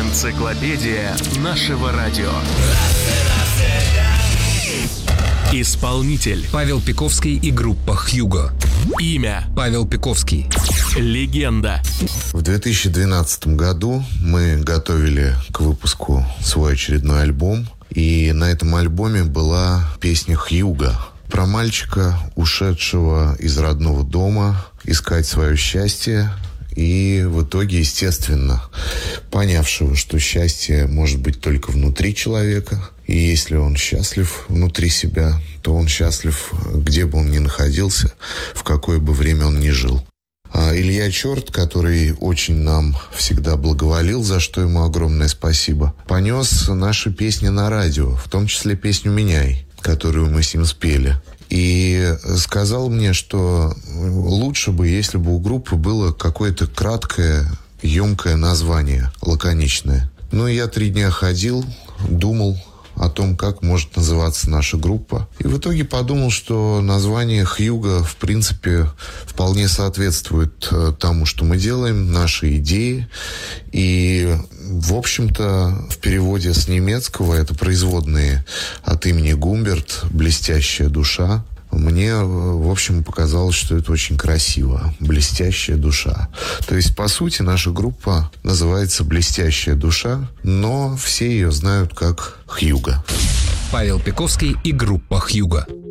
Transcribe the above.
Энциклопедия нашего радио. Исполнитель Павел Пиковский и группа «Хьюго». Имя Павел Пиковский. Легенда. В 2012 году мы готовили к выпуску свой очередной альбом. И на этом альбоме была песня «Хьюго». Про мальчика, ушедшего из родного дома, искать свое счастье. И в итоге, естественно, понявшего, что счастье может быть только внутри человека. И если он счастлив внутри себя, то он счастлив, где бы он ни находился, в какое бы время он ни жил. Илья Черт, который очень нам всегда благоволил, за что ему огромное спасибо, понес наши песни на радио, в том числе песню «Меняй», которую мы с ним спели. И сказал мне, что лучше бы, если бы у группы было какое-то краткое, емкое название, лаконичное. Ну, я 3 дня ходил, думал о том, как может называться наша группа. И в итоге подумал, что название «Хьюго» в принципе вполне соответствует тому, что мы делаем, нашей идее. И, в общем-то, в переводе с немецкого это производные от имени Гумберт «Блестящая душа». Мне, в общем, показалось, что это очень красиво. «Блестящая душа». То есть, по сути, наша группа называется «Блестящая душа», но все ее знают как «Хьюго». Павел Пиковский и группа «Хьюго».